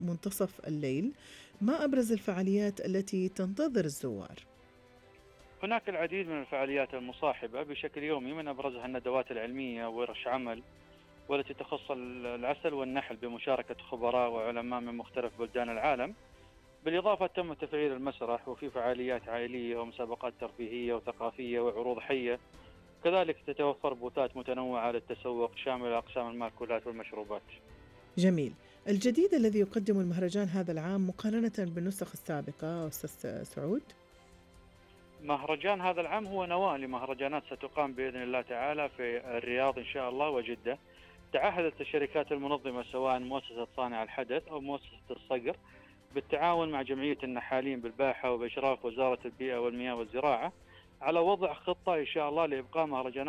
منتصف الليل. ما أبرز الفعاليات التي تنتظر الزوار؟ هناك العديد من الفعاليات المصاحبة بشكل يومي، من أبرزها الندوات العلمية وورش عمل، والتي تخص العسل والنحل بمشاركة خبراء وعلماء من مختلف بلدان العالم. بالإضافة تم تفعيل المسرح، وفي فعاليات عائلية ومسابقات ترفيهية وثقافية وعروض حية. كذلك تتوفر بوثات متنوعة للتسوق شاملة أقسام المأكولات والمشروبات. جميل. الجديد الذي يقدم المهرجان هذا العام مقارنة بالنسخ السابقة أستاذ سعود؟ مهرجان هذا العام هو نواة لمهرجانات ستقام بإذن الله تعالى في الرياض إن شاء الله وجدة. تعهدت الشركات المنظمة سواء مؤسسة صانع الحدث أو مؤسسة الصقر بالتعاون مع جمعية النحالين بالباحة وبإشراف وزارة البيئة والمياه والزراعة على وضع خطة إن شاء الله لإبقاء مهرجانات